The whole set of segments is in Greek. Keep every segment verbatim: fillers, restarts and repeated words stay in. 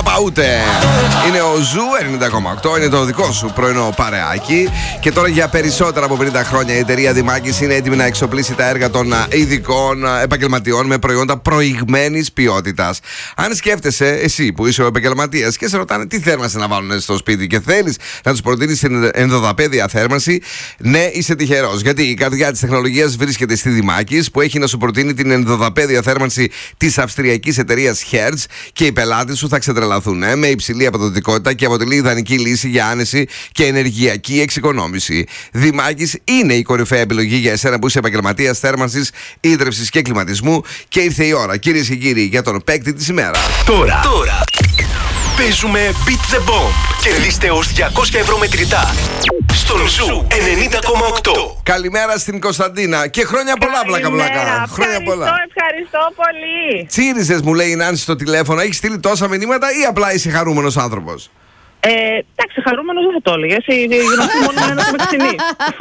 Παπαούτε. Είναι ο Ζου ενενήντα κόμμα οκτώ, είναι το δικό σου πρωινό παρεάκι. Και τώρα για περισσότερα από πενήντα χρόνια η εταιρεία Δημάκης είναι έτοιμη να εξοπλίσει τα έργα των ειδικών επαγγελματιών με προϊόντα προηγμένης ποιότητας. Αν σκέφτεσαι, εσύ που είσαι ο επαγγελματίας και σε ρωτάνε τι θέρμανση να βάλουν στο σπίτι και θέλεις να τους προτείνεις ενδοδαπέδια θέρμανση, ναι, είσαι τυχερός. Γιατί η καρδιά της τεχνολογίας βρίσκεται στη Δημάκης, που έχει να σου προτείνει την ενδοδαπέδια θέρμανση της αυστριακής εταιρείας Hertz, και οι πελάτες σου θα ξετρελαθούν ε, με υψηλή αποδοτικότητα και αποτελεί ιδανική λύση για άνεση και ενεργειακή εξοικονόμηση. Δημάκης είναι η κορυφαία επιλογή για εσένα που είσαι επαγγελματίας θέρμανσης, ίδρυυσης και κλιματισμού, και ήρθε η ώρα, κυρίες και κύριοι, για τον παίκτη της ημέρας. Τώρα, τώρα παίζουμε Beat the Bomb. Κερδίστε ως διακόσια ευρώ μετρητά στον Ζου ενενήντα κόμμα οκτώ. Καλημέρα στην Κωνσταντίνα και χρόνια πολλά, πλάκα πλάκα. Χρόνια πολλά. Ευχαριστώ πολύ. Τσίριζες, μου λέει η Νάνση στο τηλέφωνο. Έχεις στείλει τόσα μηνύματα ή απλά είσαι χαρούμενος άνθρωπος? Ε, εντάξει, χαρούμενος δεν θα το έλεγες. Γνωστή μόνο με ένα το μεξινή.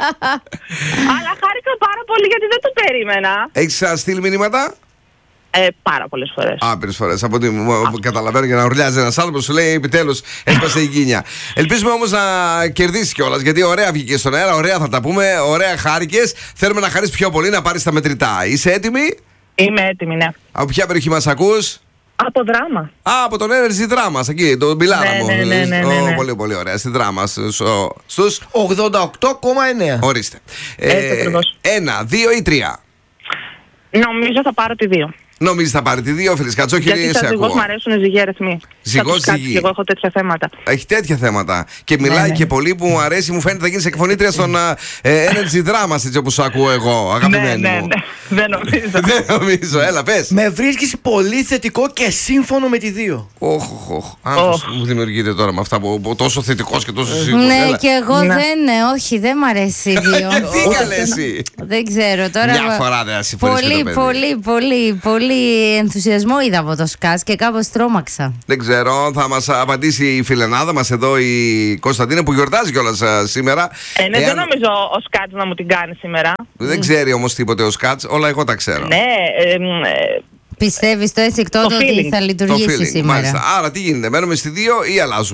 Αλλά χάρηκα πάρα πολύ γιατί δεν το περίμενα. Έχεις στείλει μηνύματα? Ε, πάρα πολλές φορές. Άπειρες φορές. Από ό,τι καταλαβαίνω, για να ουρλιάζει ένας άνθρωπος, σου λέει επιτέλους έσπασε η γκίνια. Ελπίζουμε όμως να κερδίσεις κιόλας, γιατί ωραία βγήκε στον αέρα, ωραία θα τα πούμε, ωραία χάρηκες. Θέλουμε να χαρείς πιο πολύ, να πάρεις τα μετρητά. Είσαι έτοιμη? Είμαι έτοιμη, ναι. Από ποια περιοχή μας ακούς? Από Δράμα. Α, από τον Energy Drama, εκεί, τον Πιλάρα ναι, μου. Ναι, ναι, ναι, ναι, ναι. Πολύ, πολύ ωραία. Στη Δράμα, στους ογδόντα οκτώ κόμμα εννέα. Ορίστε. Έτσι ακριβώς. Ένα, δύο ή τρία? Νομίζω θα πάρω τη δύο. Νομίζεις θα πάρει τη δύο, φίλες Κατσόχυρη? Γιατί σαν ζυγός μου αρέσουν ζυγοί αριθμοί. Ζυγός ζυγή. Και εγώ έχω τέτοια θέματα. Έχει τέτοια θέματα. Και μιλάει ναι, ναι. και πολύ που μου αρέσει, μου φαίνεται θα γίνεις εκφωνήτρια στον ε, Energy Drama, έτσι όπως ακούω εγώ, αγαπημένη ναι, ναι, μου. ναι. Δεν νομίζω. Δεν νομίζω, έλα πες. Με βρίσκεις πολύ θετικό και σύμφωνο με τη δύο. Όχ, όχ, άνθρωπος μου δημιουργείται τώρα με αυτά που τόσο θετικός και τόσο σίγουρος. Ναι, έλα. και εγώ Ναι. δεν, όχι, δεν μ' αρέσει η δύο. Τι καλέ εσύ? Δεν ξέρω τώρα. Μια φορά δεν θα συμφωνείς με το Πολύ, παιδί. πολύ, πολύ, πολύ ενθουσιασμό είδα από το σκάτς και κάπως τρόμαξα. Δεν ξέρω, θα μας απαντήσει η φιλενάδα μας εδώ, η Κωνσταντίνα, που γιορτάζει κιόλας α, σήμερα. Ε, ναι, Εάν- δεν νομίζω ο Σκάτς να μου την κάνει σήμερα. Δεν ξέρει όμως τίποτε ο Σκάτς, όλα εγώ τα ξέρω. Ναι, ε, ε, Πιστεύεις το έτσι εκ τότε Το ότι feeling. θα Το λειτουργήσει feeling, σήμερα? μάλιστα. Άρα τι γίνεται, μένουμε στη δύο ή αλλάζουμε?